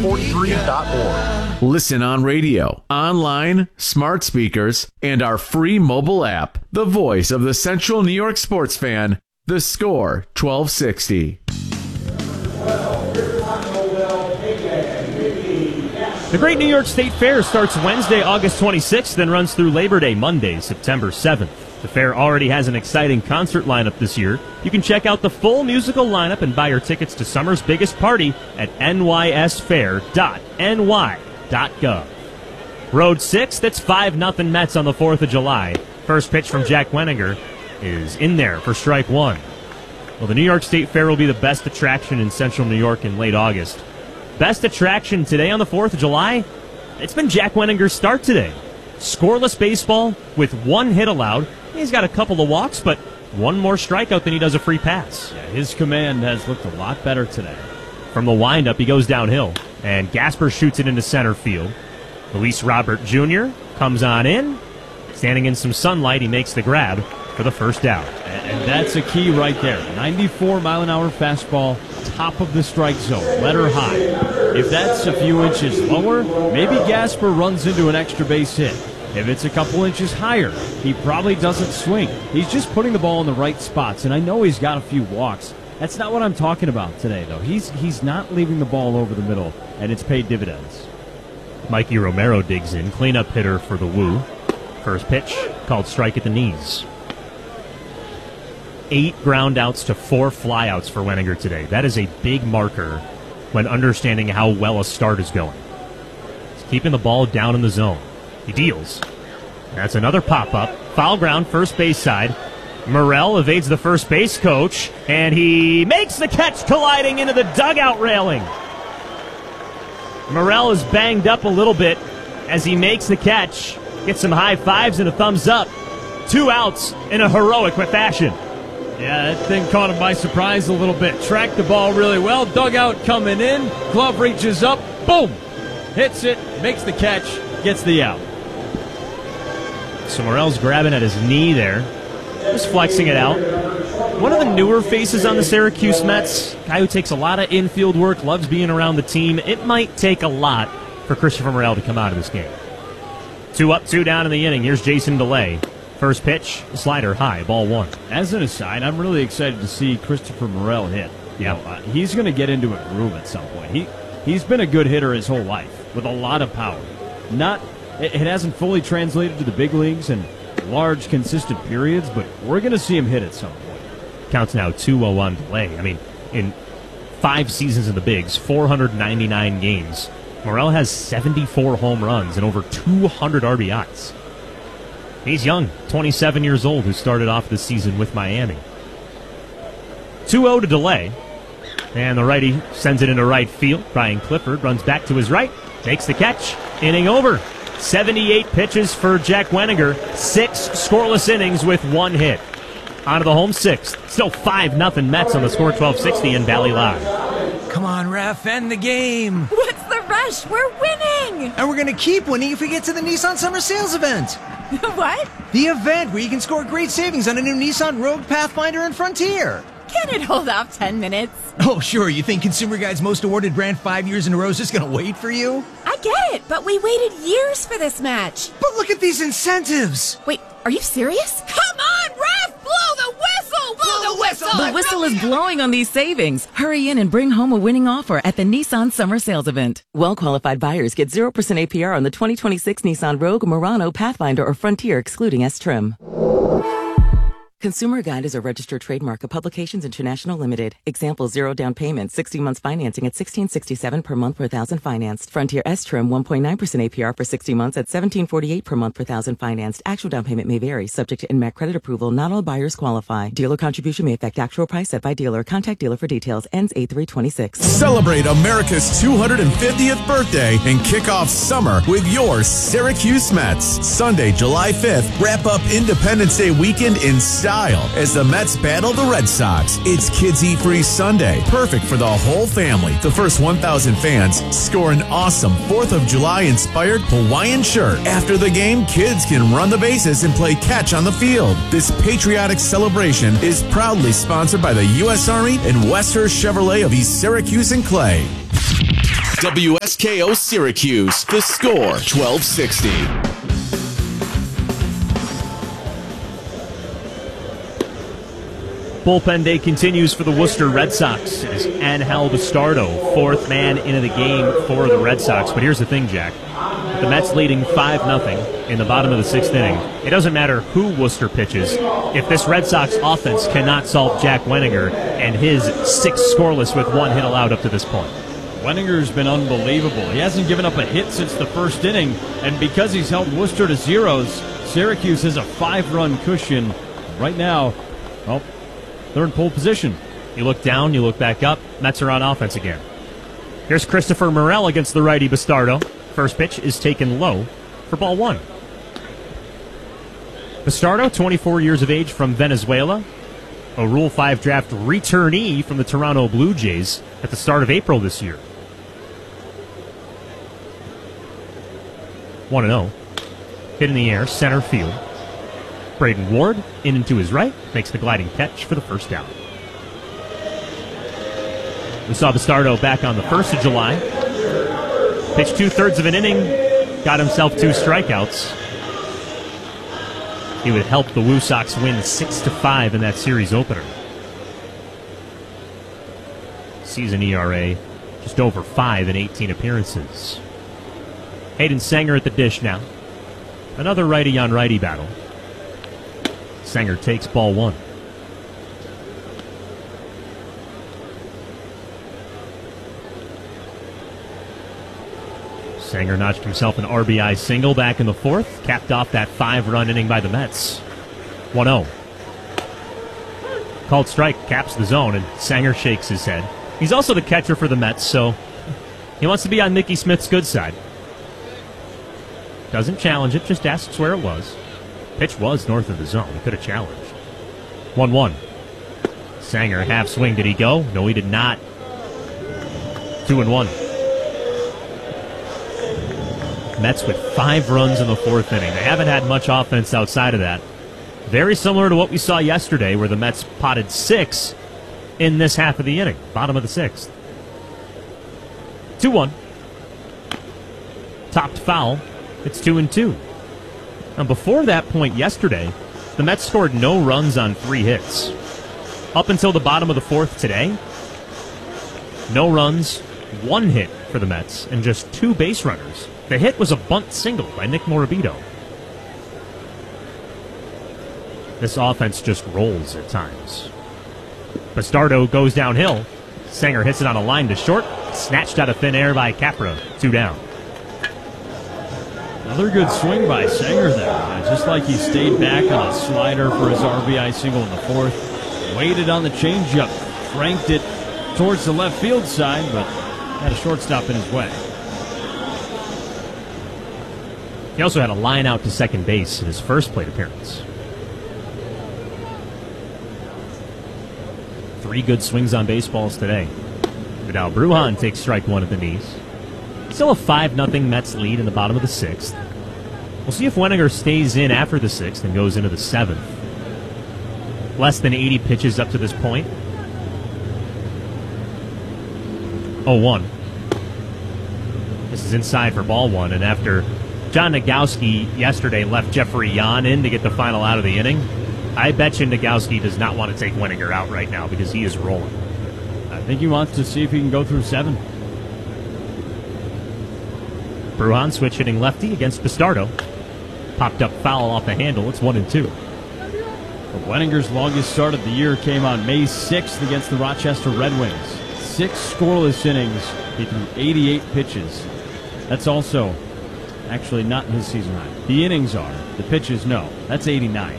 1043.org. Listen on radio, online, smart speakers, and our free mobile app. The voice of the Central New York sports fan, The Score 1260. The Great New York State Fair starts Wednesday, August 26th, then runs through Labor Day, Monday, September 7th. The fair already has an exciting concert lineup this year. You can check out the full musical lineup and buy your tickets to summer's biggest party at nysfair.ny.gov. Road 6, that's 5-0 Mets on the 4th of July. First pitch from Jack Wenninger is in there for strike one. Well, the New York State Fair will be the best attraction in Central New York in late August. Best attraction today on the 4th of July? It's been Jack Wenninger's start today. Scoreless baseball with one hit allowed. He's got a couple of walks, but one more strikeout than he does a free pass. Yeah, his command has looked a lot better today. From the windup, he goes downhill, and Gasper shoots it into center field. Luis Robert Jr. comes on in. Standing in some sunlight, he makes the grab for the first out. And that's a key right there. 94-mile-an-hour fastball, top of the strike zone. Let her high. If that's a few inches lower, maybe Gasper runs into an extra base hit. If it's a couple inches higher, he probably doesn't swing. He's just putting the ball in the right spots, and I know he's got a few walks. That's not what I'm talking about today, though. He's not leaving the ball over the middle, and it's paid dividends. Mikey Romero digs in, cleanup hitter for the Woo. First pitch, called strike at the knees. 8 groundouts to 4 flyouts for Wenninger today. That is a big marker when understanding how well a start is going. He's keeping the ball down in the zone. He deals. That's another pop-up. Foul ground, first base side. Morel evades the first base coach, and he makes the catch, colliding into the dugout railing. Morel is banged up a little bit as he makes the catch. Gets some high fives and a thumbs up. 2 outs in a heroic fashion. Yeah, that thing caught him by surprise a little bit. Tracked the ball really well. Dugout coming in. Glove reaches up. Boom! Hits it. Makes the catch. Gets the out. So Morel's grabbing at his knee there. Just flexing it out. One of the newer faces on the Syracuse Mets. Guy who takes a lot of infield work. Loves being around the team. It might take a lot for Christopher Morel to come out of this game. 2 up, 2 down in the inning. Here's Jason DeLay. First pitch, slider high, ball 1. As an aside, I'm really excited to see Christopher Morel hit. Yeah. He's going to get into a groove at some point. He's been a good hitter his whole life with a lot of power. It hasn't fully translated to the big leagues in large, consistent periods, but we're going to see him hit at some point. Counts now 2-0 on DeLay. I mean, in 5 seasons in the bigs, 499 games, Morel has 74 home runs and over 200 RBIs. He's young, 27 years old, who started off this season with Miami. 2-0 to DeLay. And the righty sends it into right field. Brian Clifford runs back to his right, takes the catch, inning over. 78 pitches for Jack Wenninger, 6 scoreless innings with 1 hit. On to the home 6th. Still 5-0 Mets on the Score 1260 in Valley Live. Come on, ref, end the game. What's the rush? We're winning. And we're going to keep winning if we get to the Nissan Summer Sales event. What? The event where you can score great savings on a new Nissan Rogue, Pathfinder, and Frontier. Can it hold off 10 minutes? Oh, sure. You think Consumer Guide's most awarded brand 5 years in a row is just going to wait for you? I get it, but we waited years for this match. But look at these incentives. Wait, are you serious? Come on, ref! Blow the whistle! Blow the whistle! The whistle is blowing on these savings. Hurry in and bring home a winning offer at the Nissan Summer Sales Event. Well-qualified buyers get 0% APR on the 2026 Nissan Rogue, Murano, Pathfinder, or Frontier, excluding S-Trim. Consumer Guide is a registered trademark of Publications International Limited. Example, 0 down payment, 60 months financing at $16.67 per month per thousand financed. Frontier S-Trim, 1.9% APR for 60 months at $17.48 per month per thousand financed. Actual down payment may vary, subject to INMAC credit approval. Not all buyers qualify. Dealer contribution may affect actual price set by dealer. Contact dealer for details. Ends 8/3/26. Celebrate America's 250th birthday and kick off summer with your Syracuse Mets. Sunday, July 5th, wrap up Independence Day weekend in style as the Mets battle the Red Sox. It's Kids Eat Free Sunday, perfect for the whole family. The first 1,000 fans score an awesome 4th of July inspired Hawaiian shirt. After the game, kids can run the bases and play catch on the field. This patriotic celebration is proudly sponsored by the U.S. Army and Westhurst Chevrolet of East Syracuse and Clay. WSKO Syracuse, the score 1260. Bullpen day continues for the Worcester Red Sox. It is Angel Bastardo, fourth man into the game for the Red Sox. But here's the thing, Jack. The Mets leading 5-0 in the bottom of the sixth inning. It doesn't matter who Worcester pitches. If this Red Sox offense cannot solve Jack Wenninger and his 6 scoreless with 1 hit allowed up to this point. Wenninger's been unbelievable. He hasn't given up a hit since the first inning, and because he's held Worcester to zeros, Syracuse has a 5-run cushion. Right now, well, they're in pole position. You look down, you look back up, Mets are on offense again. Here's Christopher Morel against the righty Bastardo. First pitch is taken low for ball 1. Bastardo, 24 years of age, from Venezuela. A Rule 5 draft returnee from the Toronto Blue Jays at the start of April this year. 1-0. Hit in the air, center field. Braden Ward in and to his right, makes the gliding catch for the first out. We saw Bastardo back on the 1st of July. Pitched 2/3 of an inning, got himself 2 strikeouts. He would help the Woo Sox win 6-5 in that series opener. Season ERA just over 5 in 18 appearances. Hayden Sanger at the dish now. Another righty-on-righty battle. Sanger takes ball 1. Sanger notched himself an RBI single back in the 4th, capped off that 5-run inning by the Mets. 1-0. Called strike, caps the zone, and Sanger shakes his head. He's also the catcher for the Mets, so he wants to be on Mickey Smith's good side. Doesn't challenge it, just asks where it was. Pitch was north of the zone. He could have challenged. 1-1. Sanger half swing. Did he go? No, he did not. 2-1. Mets with 5 runs in the 4th inning. They haven't had much offense outside of that. Very similar to what we saw yesterday, where the Mets potted 6 in this half of the inning, bottom of the 6th. 2-1. Topped foul. It's 2-2. And before that point yesterday, the Mets scored no runs on 3 hits. Up until the bottom of the 4th today, no runs, 1 hit for the Mets, and just 2 base runners. The hit was a bunt single by Nick Morabito. This offense just rolls at times. Bastardo goes downhill. Sanger hits it on a line to short. Snatched out of thin air by Capra. 2 down. Another good swing by Sanger there. Just like he stayed back on a slider for his RBI single in the 4th. Waited on the changeup. Franked it towards the left field side, but had a shortstop in his way. He also had a line out to second base in his first plate appearance. 3 good swings on baseballs today. Vidal Brujan takes strike 1 at the knees. Still a 5-0 Mets lead in the bottom of the 6th. We'll see if Wenninger stays in after the 6th and goes into the 7th. Less than 80 pitches up to this point. 0-1. This is inside for ball 1, and after John Nagowski yesterday left Jeffrey Yan in to get the final out of the inning, I bet you Nagowski does not want to take Wenninger out right now because he is rolling. I think he wants to see if he can go through 7. Brujan switch hitting lefty against Bastardo. Popped up foul off the handle. It's 1-2. But Wenninger's longest start of the year came on May 6th against the Rochester Red Wings. 6 scoreless innings. He threw 88 pitches. That's also actually not his season high. The innings are. The pitches, no. That's 89.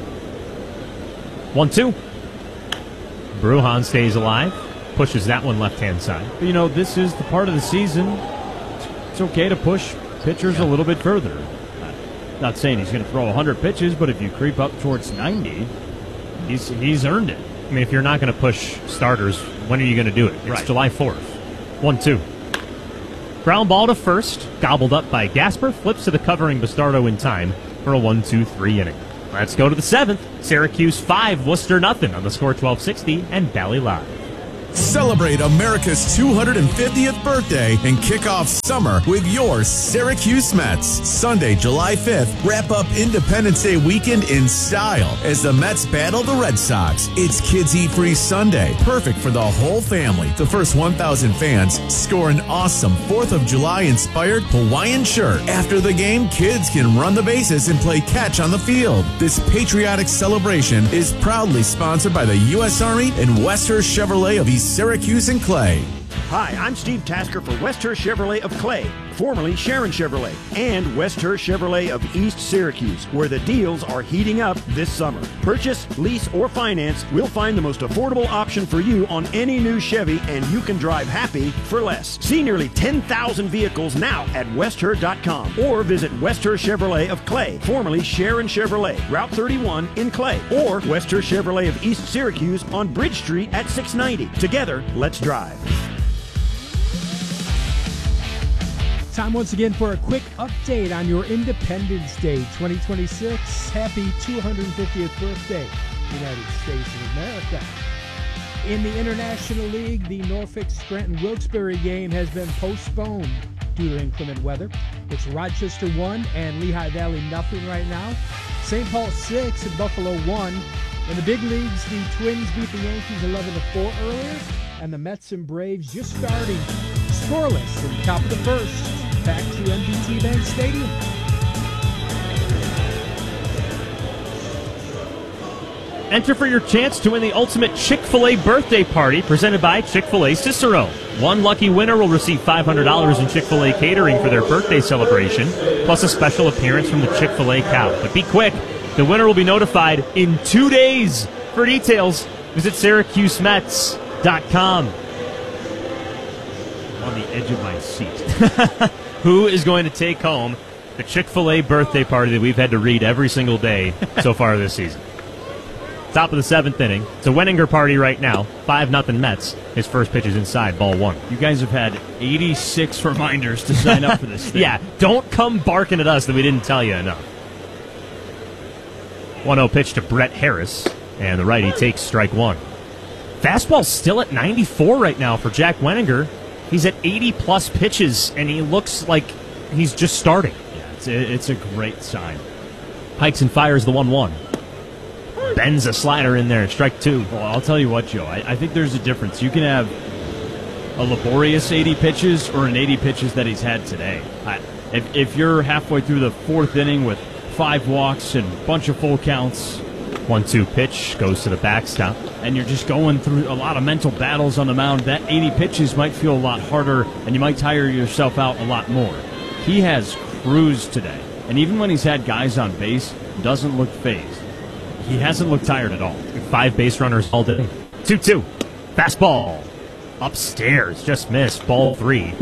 1-2. Brujan stays alive. Pushes that one left-hand side. But, you know, this is the part of the season. It's okay to push pitchers a little bit further. Not saying he's going to throw 100 pitches, but if you creep up towards 90, he's earned it. I mean, if you're not going to push starters, when are you going to do it? It's right. July 4th. 1-2. Ground ball to first, gobbled up by Gasper, flips to the covering Bastardo in time for a 1-2-3 inning. Let's go to the 7th. Syracuse 5, Worcester nothing on the score 1260 and Bally Live. Celebrate America's 250th birthday and kick off summer with your Syracuse Mets. Sunday, July 5th, wrap up Independence Day weekend in style as the Mets battle the Red Sox. It's Kids Eat Free Sunday, perfect for the whole family. The first 1,000 fans score an awesome 4th of July inspired Hawaiian shirt. After the game, kids can run the bases and play catch on the field. This patriotic celebration is proudly sponsored by the U.S. Army and Westhurst Chevrolet of East Syracuse and Clay. Hi, I'm Steve Tasker for Westhurst Chevrolet of Clay, formerly Sharon Chevrolet, and Westhurst Chevrolet of East Syracuse, where the deals are heating up this summer. Purchase, lease, or finance, we'll find the most affordable option for you on any new Chevy, and you can drive happy for less. See nearly 10,000 vehicles now at westhurst.com or visit Westhurst Chevrolet of Clay, formerly Sharon Chevrolet, Route 31 in Clay, or Westhurst Chevrolet of East Syracuse on Bridge Street at 690. Together, let's drive. Time once again for a quick update on your Independence Day 2026. Happy 250th birthday, United States of America. In the International League, the Norfolk Scranton-Wilkes-Barre game has been postponed due to inclement weather. It's Rochester 1 and Lehigh Valley nothing right now. St. Paul 6 and Buffalo 1. In the big leagues, the Twins beat the Yankees 11-4 earlier, and the Mets and Braves just starting scoreless in the top of the first. Back to NBT Bank Stadium. Enter for your chance to win the ultimate Chick-fil-A birthday party presented by Chick-fil-A Cicero. One lucky winner will receive $500 in Chick-fil-A catering for their birthday celebration, plus a special appearance from the Chick-fil-A cow. But be quick, the winner will be notified in 2 days. For details, visit SyracuseMets.com. On the edge of my seat. Who is going to take home the Chick-fil-A birthday party that we've had to read every single day so far this season? Top of the 7th inning. It's a Wenninger party right now. 5-0 Mets. His first pitch is inside, ball 1. You guys have had 86 reminders to sign up for this thing. Yeah, don't come barking at us that we didn't tell you enough. 1-0 pitch to Brett Harris, and the righty takes strike 1. Fastball's still at 94 right now for Jack Wenninger. He's at 80-plus pitches, and he looks like he's just starting. Yeah, it's a great sign. Hikes and fires the 1-1. Bends a slider in there, strike 2. Well, I'll tell you what, Joe. I think there's a difference. You can have a laborious 80 pitches or an 80 pitches that he's had today. If you're halfway through the 4th inning with 5 walks and a bunch of full counts, 1-2 pitch goes to the backstop. And you're just going through a lot of mental battles on the mound, that 80 pitches might feel a lot harder, and you might tire yourself out a lot more. He has cruised today, and even when he's had guys on base, doesn't look phased. He hasn't looked tired at all. 5 base runners all day. 2-2. Fastball. Upstairs. Just missed. Ball 3.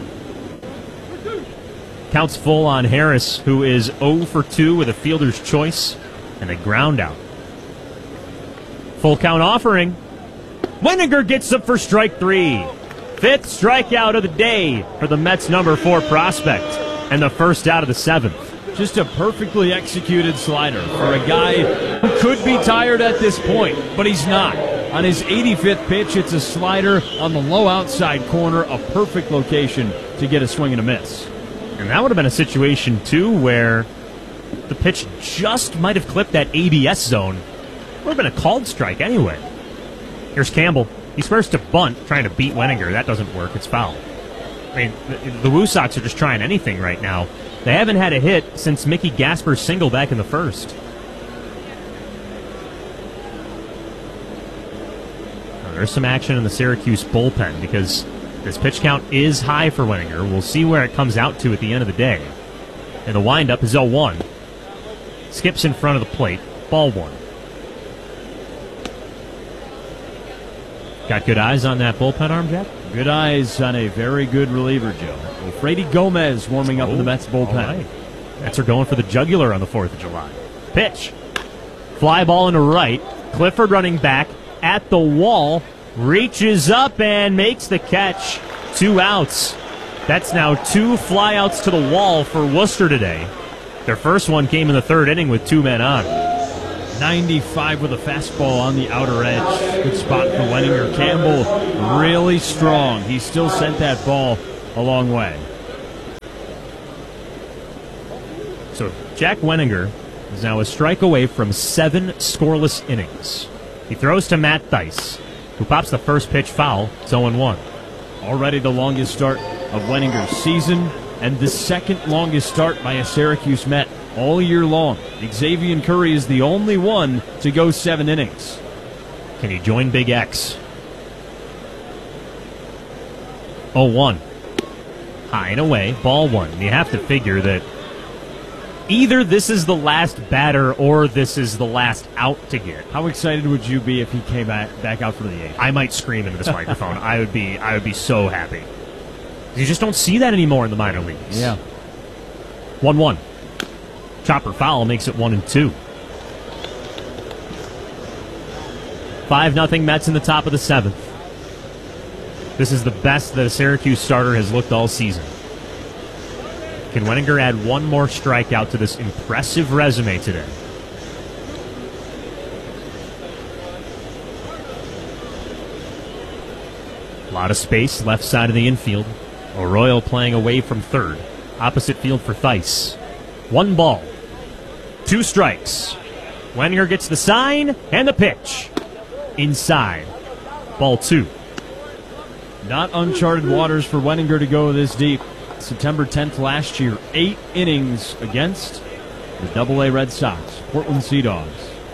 Counts full on Harris, who is 0 for 2 with a fielder's choice and a ground out. Full count offering. Wenninger gets up for strike 3. 5th strikeout of the day for the Mets' number 4 prospect, and the first out of the 7th. Just a perfectly executed slider for a guy who could be tired at this point, but he's not. On his 85th pitch, it's a slider on the low outside corner, a perfect location to get a swing and a miss. And that would have been a situation, too, where the pitch just might have clipped that ABS zone. Would have been a called strike anyway. Here's Campbell. He's first to bunt, trying to beat Wenninger. That doesn't work. It's foul. I mean, the Woo Sox are just trying anything right now. They haven't had a hit since Mickey Gasper's single back in the 1st. Now, there's some action in the Syracuse bullpen because this pitch count is high for Wenninger. We'll see where it comes out to at the end of the day. And the windup is 0-1. Skips in front of the plate. Ball 1. Got good eyes on that bullpen arm, Jack? Good eyes on a very good reliever, Joe. Well, Frady Gomez warming up in the Mets bullpen. Right. Mets are going for the jugular on the 4th of July. Pitch. Fly ball into right. Clifford running back at the wall. Reaches up and makes the catch. 2 outs. That's now 2 flyouts to the wall for Worcester today. Their first one came in the 3rd inning with 2 men on. 95 with a fastball on the outer edge. Good spot for Wenninger. Campbell really strong. He still sent that ball a long way. So Jack Wenninger is now a strike away from 7 scoreless innings. He throws to Matt Thaiss, who pops the first pitch foul. It's 0-1. Already the longest start of Wenninger's season, and the second longest start by a Syracuse Met all year long. Xavier Curry is the only one to go 7 innings. Can he join Big X? 0-1. High and away, ball 1. You have to figure that either this is the last batter or this is the last out to get. How excited would you be if he came back out for the 8th? I might scream into this microphone. I would be so happy. You just don't see that anymore in the minor leagues. Yeah. 1-1. Chopper foul makes it 1-2. 5-0 Mets in the top of the 7th. This is the best that a Syracuse starter has looked all season. Can Wenninger add one more strikeout to this impressive resume today? A lot of space left side of the infield. Arroyo playing away from third. Opposite field for Thaiss. 1 ball. 2 strikes. Wenninger gets the sign and the pitch. Inside. Ball 2. Not uncharted waters for Wenninger to go this deep. September 10th last year, 8 innings against the AA Red Sox, Portland Sea Dogs.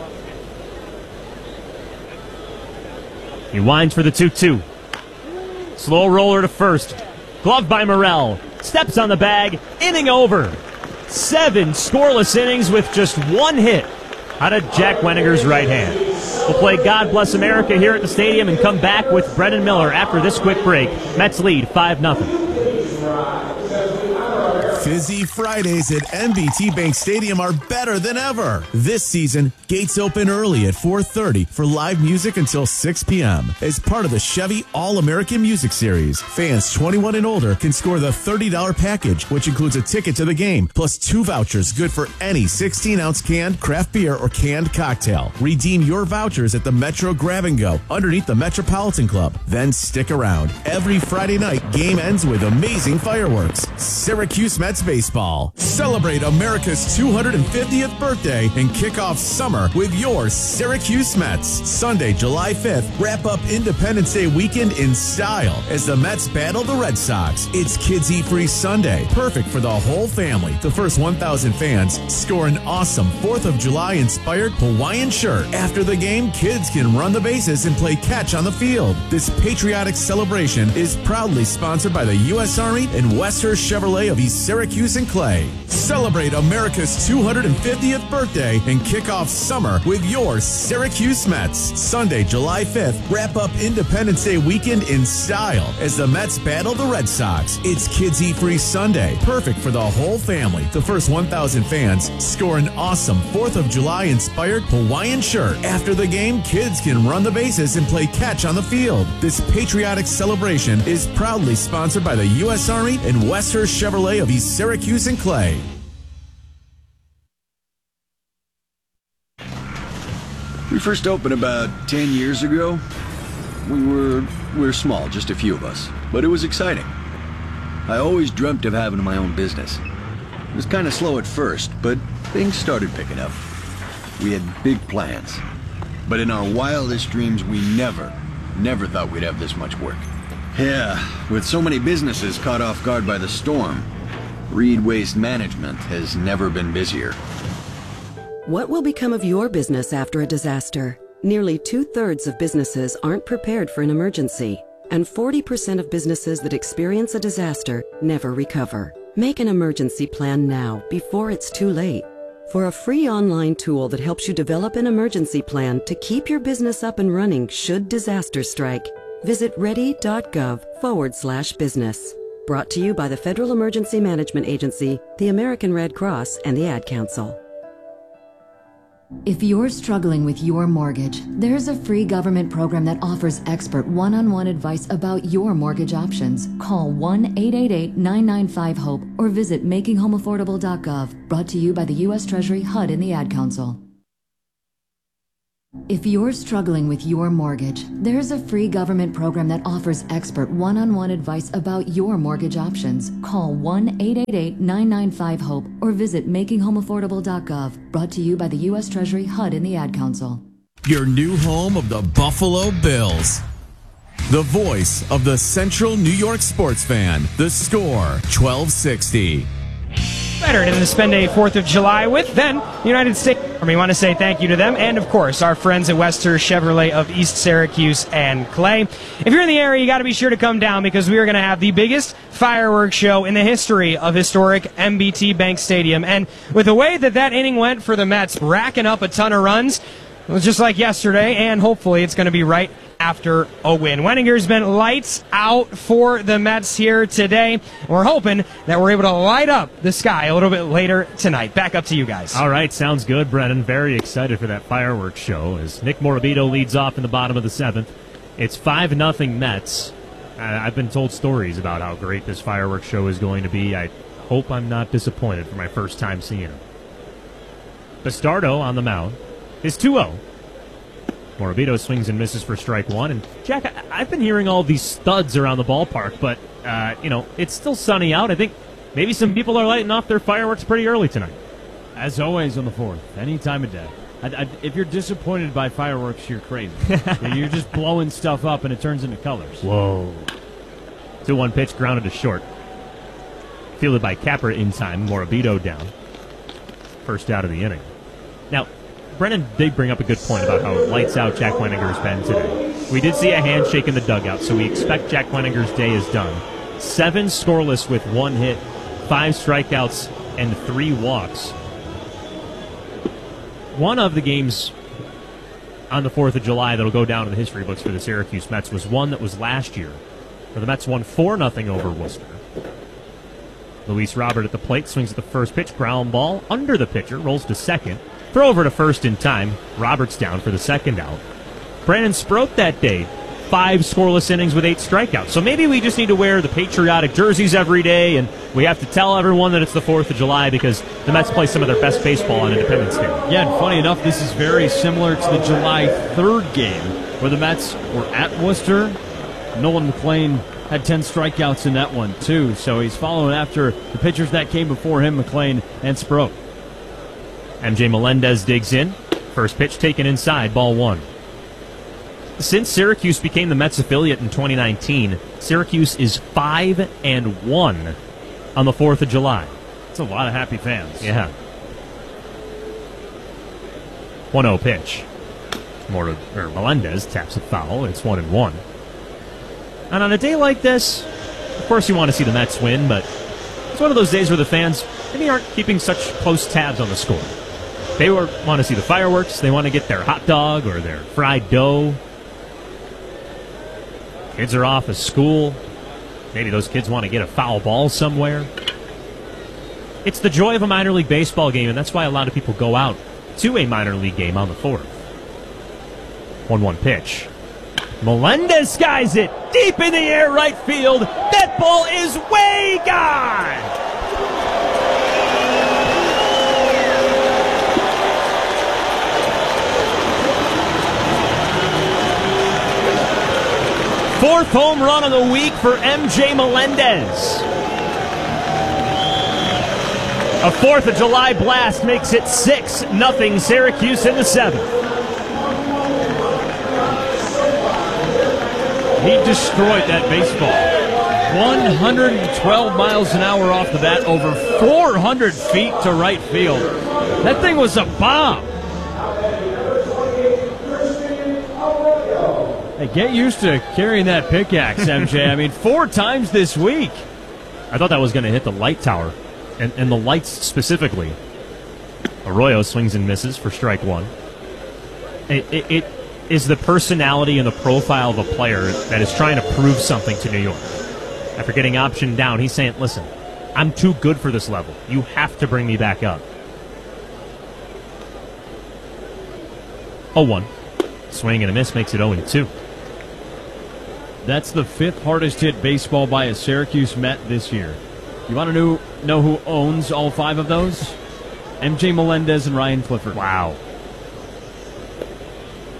He winds for the 2-2. Slow roller to first. Glove by Morel. Steps on the bag. Inning over. 7 scoreless innings with just 1 hit out of Jack Wenninger's right hand. We'll play God Bless America here at the stadium and come back with Brendan Miller after this quick break. Mets lead 5-0. Fizzy Fridays at NBT Bank Stadium are better than ever. This season, gates open early at 4:30 for live music until 6 p.m. As part of the Chevy All-American Music Series, fans 21 and older can score the $30 package, which includes a ticket to the game, plus 2 vouchers good for any 16-ounce canned craft beer or canned cocktail. Redeem your vouchers at the Metro Grab and Go underneath the Metropolitan Club. Then stick around. Every Friday night, game ends with amazing fireworks. Syracuse Mets baseball. Celebrate America's 250th birthday and kick off summer with your Syracuse Mets. Sunday, July 5th, wrap up Independence Day weekend in style as the Mets battle the Red Sox. It's Kids Eat Free Sunday, perfect for the whole family. The first 1,000 fans score an awesome 4th of July inspired Hawaiian shirt. After the game, kids can run the bases and play catch on the field. This patriotic celebration is proudly sponsored by the U.S. Army and Westhurst Chevrolet of East Syracuse and Clay. Celebrate America's 250th birthday and kick off summer with your Syracuse Mets. Sunday, July 5th, wrap up Independence Day weekend in style as the Mets battle the Red Sox. It's Kids Eat Free Sunday, perfect for the whole family. The first 1,000 fans score an awesome 4th of July inspired Hawaiian shirt. After the game, kids can run the bases and play catch on the field. This patriotic celebration is proudly sponsored by the U.S. Army and Westhurst Chevrolet of East Syracuse and Clay. We first opened about 10 years ago. We were small, just a few of us, but it was exciting. I always dreamt of having my own business. It was kind of slow at first, but things started picking up. We had big plans, but in our wildest dreams, we never thought we'd have this much work. Yeah, with so many businesses caught off guard by the storm, Reed Waste Management has never been busier. What will become of your business after a disaster? Nearly 2/3 of businesses aren't prepared for an emergency, and 40% of businesses that experience a disaster never recover. Make an emergency plan now before it's too late. For a free online tool that helps you develop an emergency plan to keep your business up and running should disaster strike, visit ready.gov/business. Brought to you by the Federal Emergency Management Agency, the American Red Cross, and the Ad Council. If you're struggling with your mortgage, there's a free government program that offers expert one-on-one advice about your mortgage options. Call 1-888-995-HOPE or visit makinghomeaffordable.gov. Brought to you by the U.S. Treasury, HUD, and the Ad Council. If you're struggling with your mortgage, there's a free government program that offers expert one-on-one advice about your mortgage options. Call 1-888-995-HOPE or visit makinghomeaffordable.gov. Brought to you by the U.S. Treasury, HUD, and the Ad Council. Your new home of the Buffalo Bills. The voice of the Central New York sports fan. The Score, 1260. Better than to spend a 4th of July with, then the United States Army. Want to say thank you to them and, of course, our friends at Wester Chevrolet of East Syracuse and Clay. If you're in the area, you got to be sure to come down because we are going to have the biggest fireworks show in the history of historic MBT Bank Stadium. And with the way that inning went for the Mets, racking up a ton of runs, it was just like yesterday, and hopefully it's going to be right after a win. Wenninger's been lights out for the Mets here today. We're hoping that we're able to light up the sky a little bit later tonight. Back up to you guys. All right, sounds good, Brennan. Very excited for that fireworks show as Nick Morabito leads off in the bottom of the 7th. It's 5-0 Mets. I've been told stories about how great this fireworks show is going to be. I hope I'm not disappointed for my first time seeing it. Bastardo on the mound is 2-0. Morabito swings and misses for strike one. And, Jack, I've been hearing all these studs around the ballpark, but, it's still sunny out. I think maybe some people are lighting off their fireworks pretty early tonight. As always on the 4th, any time of day. If you're disappointed by fireworks, you're crazy. You're just blowing stuff up and it turns into colors. Whoa. 2-1 pitch, grounded to short. Fielded by Capper in time, Morabito down. First out of the inning. Now, Brennan did bring up a good point about how lights out Jack Wenninger's been today. We did see a handshake in the dugout, so we expect Jack Wenninger's day is done. 7 scoreless with 1 hit, 5 strikeouts, and 3 walks. One of the games on the 4th of July that will go down in the history books for the Syracuse Mets was one that was last year, where the Mets won 4-0 over Worcester. Luis Robert at the plate, swings at the first pitch, ground ball under the pitcher, rolls to second. Throw over to first in time. Roberts down for the second out. Brandon Sproat that day, 5 scoreless innings with 8 strikeouts. So maybe we just need to wear the patriotic jerseys every day, and we have to tell everyone that it's the 4th of July because the Mets play some of their best baseball on Independence Day. Yeah, and funny enough, this is very similar to the July 3rd game where the Mets were at Worcester. Nolan McLean had 10 strikeouts in that one, too. So he's following after the pitchers that came before him, McLean and Sproat. MJ Melendez digs in. First pitch taken inside, ball 1. Since Syracuse became the Mets affiliate in 2019, Syracuse is 5-1 on the 4th of July. That's a lot of happy fans. Yeah. 1-0 pitch. Melendez taps it foul. It's 1-1. And on a day like this, of course you want to see the Mets win, but it's one of those days where the fans maybe aren't keeping such close tabs on the score. They want to see the fireworks. They want to get their hot dog or their fried dough. Kids are off of school. Maybe those kids want to get a foul ball somewhere. It's the joy of a minor league baseball game, and that's why a lot of people go out to a minor league game on the 4th. 1-1 pitch. Melendez skies it deep in the air, right field. That ball is way gone. Fourth home run of the week for MJ Melendez. A 4th of July blast makes it 6-0 Syracuse in the 7th. He destroyed that baseball. 112 miles an hour off the bat, over 400 feet to right field. That thing was a bomb. Hey, get used to carrying that pickaxe, MJ. I mean, 4 times this week. I thought that was going to hit the light tower, and the lights specifically. Arroyo swings and misses for strike 1. It is the personality and the profile of a player that is trying to prove something to New York. After getting optioned down, he's saying, listen, I'm too good for this level. You have to bring me back up. 0-1. Swing and a miss makes it 0-2. That's the 5th hardest hit baseball by a Syracuse Met this year. You want to know who owns all 5 of those? MJ Melendez and Ryan Clifford. Wow.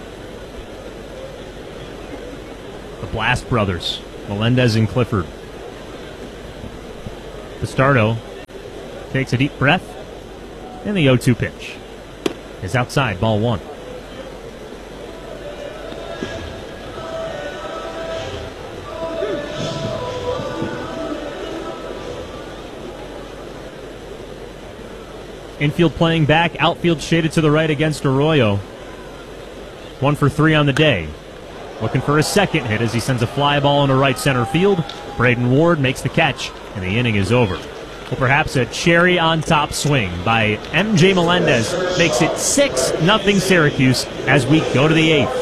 Blast Brothers, Melendez and Clifford. Pistardo takes a deep breath, and the 0-2 pitch is outside, ball one. Infield playing back, outfield shaded to the right against Arroyo. 1 for 3 on the day. Looking for a second hit as he sends a fly ball into right center field. Braden Ward makes the catch, and the inning is over. Well, perhaps a cherry on top swing by MJ Melendez makes it 6-0 Syracuse as we go to the 8th.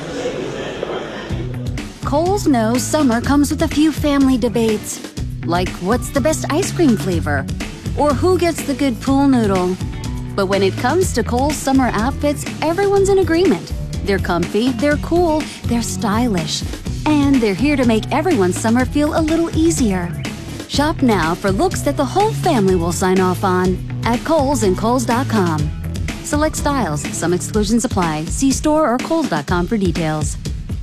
Kohl's knows summer comes with a few family debates, like what's the best ice cream flavor, or who gets the good pool noodle. But when it comes to Kohl's summer outfits, everyone's in agreement. They're comfy, they're cool, they're stylish, and they're here to make everyone's summer feel a little easier. Shop now for looks that the whole family will sign off on at Kohl's and Kohl's.com. Select styles, some exclusions apply. See store or Kohl's.com for details.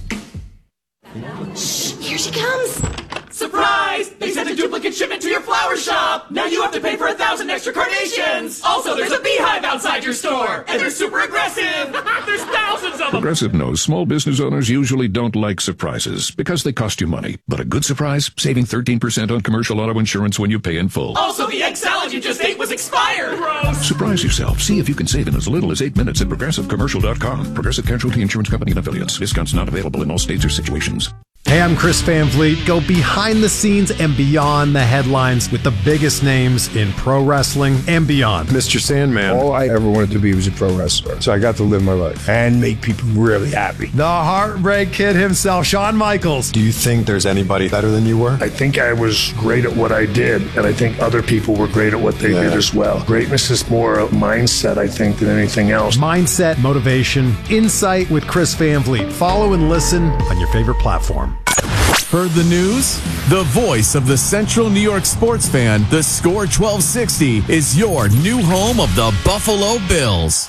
Shh, here she comes. Surprise! They sent a duplicate shipment to your flower shop! Now you have to pay for 1,000 extra carnations! Also, there's a beehive outside your store! And they're super aggressive! There's thousands of them! Progressive knows small business owners usually don't like surprises because they cost you money. But a good surprise? Saving 13% on commercial auto insurance when you pay in full. Also, the egg salad you just ate was expired! Gross! Surprise yourself. See if you can save in as little as 8 minutes at ProgressiveCommercial.com. Progressive Casualty Insurance Company and Affiliates. Discounts not available in all states or situations. Hey, I'm Chris Van Vliet. Go behind the scenes and beyond the headlines with the biggest names in pro wrestling and beyond. Mr. Sandman. All I ever wanted to be was a pro wrestler. So I got to live my life and make people really happy. The Heartbreak Kid himself, Shawn Michaels. Do you think there's anybody better than you were? I think I was great at what I did, and I think other people were great at what they did as well. Greatness is more a mindset, I think, than anything else. Mindset, motivation, insight with Chris Van Vliet. Follow and listen on your favorite platform. Heard the news? The voice of the Central New York sports fan, the Score 1260 is your new home of the Buffalo Bills.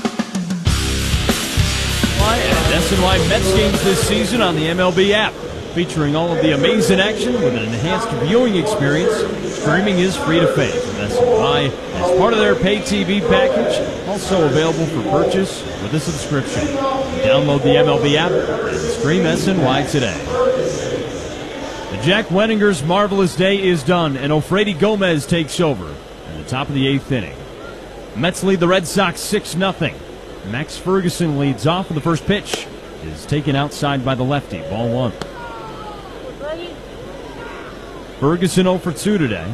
SNY Mets games this season on the MLB app, featuring all of the amazing action with an enhanced viewing experience. Streaming is free to phase with SNY as part of their pay TV package, also available for purchase with a subscription. Download the MLB app and stream SNY today. The Jack Wenninger's marvelous day is done, and Ofrady Gomez takes over at the top of the 8th inning. The Mets lead the Red Sox 6-0. Max Ferguson leads off, and the first pitch is taken outside by the lefty. Ball one. Ferguson 0 for 2 today.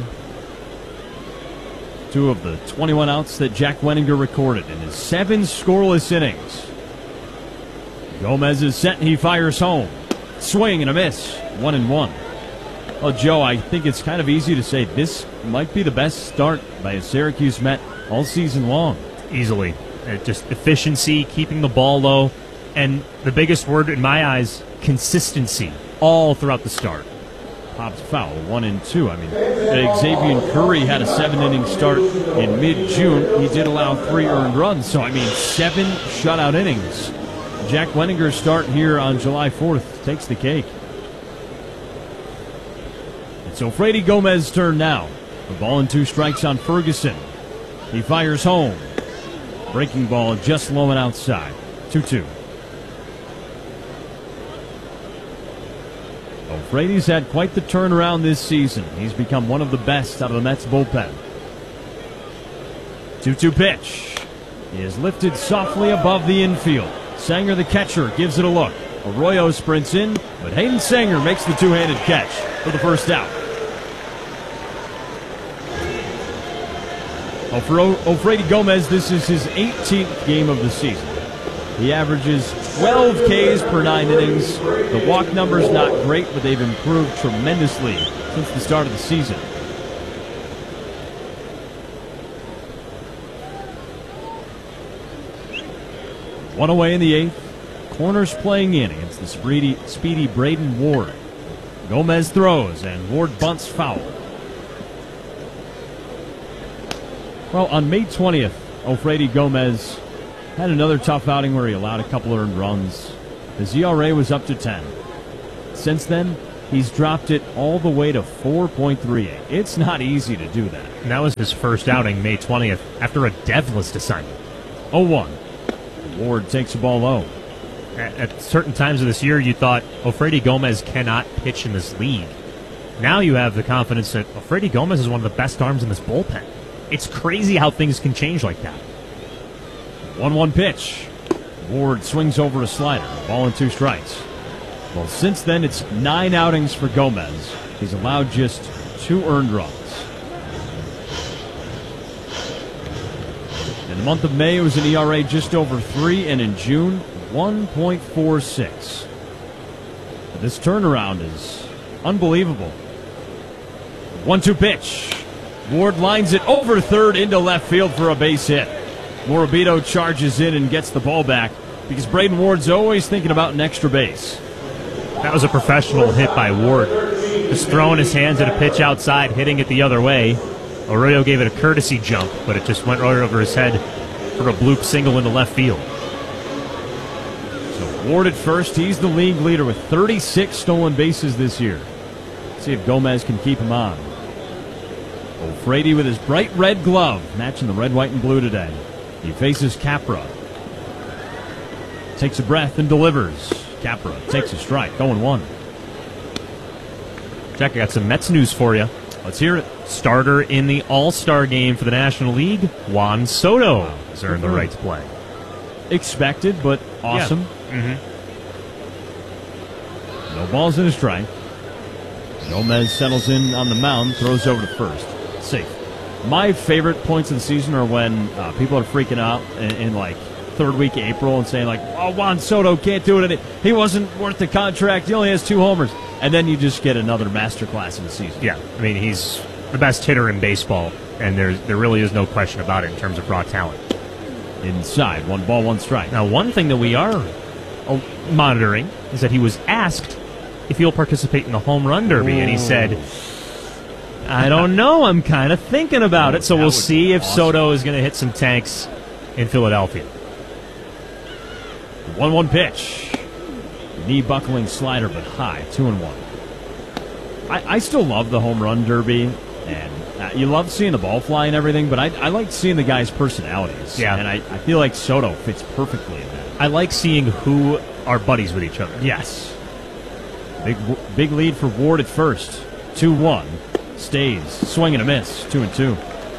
2 of the 21 outs that Jack Wenninger recorded in his 7 scoreless innings. Gomez is set, and he fires home. Swing and a miss. 1-1. Well, Joe, I think it's kind of easy to say this might be the best start by a Syracuse Met all season long. Easily. Just efficiency, keeping the ball low, and the biggest word in my eyes, consistency, all throughout the start. Pops foul, 1-2. I mean, Xavier Curry had a 7-inning start in mid-June. He did allow 3 earned runs, so 7 shutout innings. Jack Wenninger's start here on July 4th takes the cake. It's Ofrady Gomez's turn now. The ball and 2 strikes on Ferguson. He fires home. Breaking ball just low and outside. 2-2. Ofrady's had quite the turnaround this season. He's become one of the best out of the Mets bullpen. 2-2 pitch. He is lifted softly above the infield. Sanger, the catcher, gives it a look. Arroyo sprints in, but Hayden Sanger makes the two-handed catch for the first out. For Ofrady Gomez, this is his 18th game of the season. He averages 12 Ks per 9 innings. The walk number's not great, but they've improved tremendously since the start of the season. One away in the 8th. Corners playing in against the speedy Braden Ward. Gomez throws, and Ward bunts foul. Well, on May 20th, Ofrady Gomez had another tough outing where he allowed a couple earned runs. His ERA was up to 10. Since then, he's dropped it all the way to 4.38. It's not easy to do that. And that was his first outing, May 20th, after a devless assignment. 0-1. Ward takes the ball low. At certain times of this year, you thought Ofredi Gomez cannot pitch in this league. Now you have the confidence that Ofredi Gomez is one of the best arms in this bullpen. It's crazy how things can change like that. 1-1 pitch. Ward swings over a slider. Ball and 2 strikes. Well, since then, it's 9 outings for Gomez. He's allowed just 2 earned runs. In the month of May, it was an ERA just over 3, and in June, 1.46. This turnaround is unbelievable. 1-2 pitch. Ward lines it over third into left field for a base hit. Morabito charges in and gets the ball back because Braden Ward's always thinking about an extra base. That was a professional hit by Ward. Just throwing his hands at a pitch outside, hitting it the other way. Arroyo gave it a courtesy jump, but it just went right over his head for a bloop single into left field. So Ward at first, he's the league leader with 36 stolen bases this year. Let's see if Gomez can keep him on. Ofredi with his bright red glove, matching the red, white, and blue today. He faces Capra. Takes a breath and delivers. Capra takes a strike, 0-1. Jack, I got some Mets news for you. Let's hear it. Starter in the All-Star game for the National League, Juan Soto has earned the right to play. Expected, but awesome. Yeah. No balls and a strike. Gomez settles in on the mound, throws over to first. Safe. My favorite points of the season are when people are freaking out in like third week of April and saying like, oh, Juan Soto can't do it. He wasn't worth the contract. He only has 2 homers. And then you just get another masterclass in the season. Yeah, I mean, he's the best hitter in baseball, and there really is no question about it in terms of raw talent. Inside, 1 ball, 1 strike. Now, one thing that we are monitoring is that he was asked if he'll participate in the home run derby, and he said, I don't know, I'm kind of thinking about it, so we'll see if Soto is going to hit some tanks in Philadelphia. 1-1 pitch. Knee buckling slider, but high, 2-1. I still love the home run derby, and you love seeing the ball fly and everything, but I like seeing the guys' personalities. Yeah. And I feel like Soto fits perfectly in that. I like seeing who are buddies with each other. Yes. Big lead for Ward at first. 2-1. Stays. Swing and a miss. 2-2.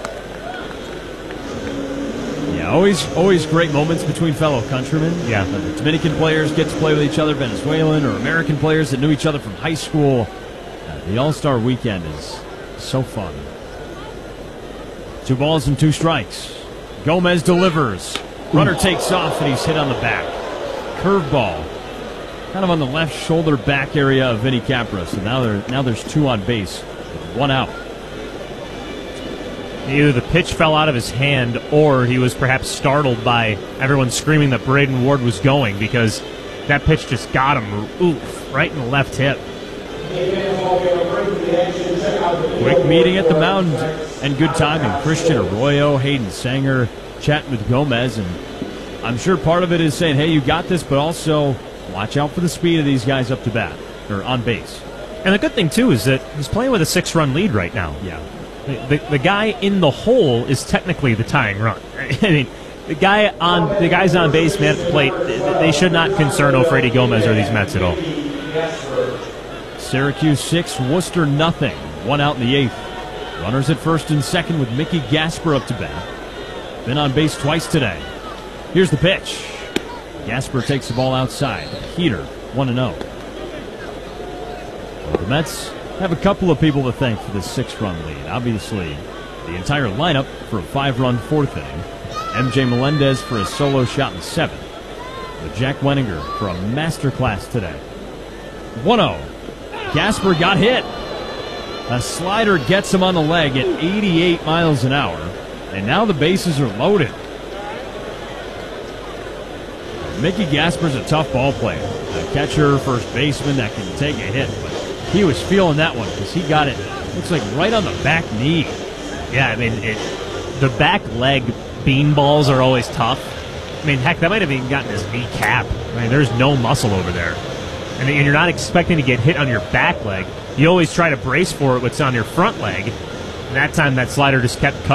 Yeah, always great moments between fellow countrymen. Yeah. The Dominican players get to play with each other, Venezuelan or American players that knew each other from high school. The All-Star weekend is so fun. 2 balls and 2 strikes. Gomez delivers. Runner takes off and he's hit on the back. Curveball. Kind of on the left shoulder back area of Vinny Capra. So now there's 2 on base. 1 out. Either the pitch fell out of his hand or he was perhaps startled by everyone screaming that Braden Ward was going, because that pitch just got him right in the left hip. Quick meeting at the mound and good timing. Christian Arroyo, Hayden Sanger chatting with Gomez, and I'm sure part of it is saying, hey, you got this, but also watch out for the speed of these guys up to bat or on base. And the good thing, too, is that he's playing with a 6-run lead right now. Yeah. The guy in the hole is technically the tying run. I mean, the guys on base, man, at the plate, they should not concern Ofredi Gomez or these Mets at all. Syracuse 6, Worcester nothing. 1 out in the 8th. Runners at first and second with Mickey Gasper up to bat. Been on base twice today. Here's the pitch. Gasper takes the ball outside. Heater, 1-0. Well, the Mets have a couple of people to thank for this 6-run lead. Obviously, the entire lineup for a 5-run 4th inning. MJ Melendez for a solo shot in 7th. With Jack Wenninger for a masterclass today. 1-0. Gasper got hit. A slider gets him on the leg at 88 miles an hour. And now the bases are loaded. Mickey Gasper's a tough ball player. A catcher, first baseman that can take a hit. But he was feeling that one because he got it, looks like right on the back knee. Yeah, I mean, the back leg beanballs are always tough. I mean, heck, that might have even gotten his kneecap. I mean, there's no muscle over there. and you're not expecting to get hit on your back leg. You always try to brace for it what's on your front leg. And that time that slider just kept cutting.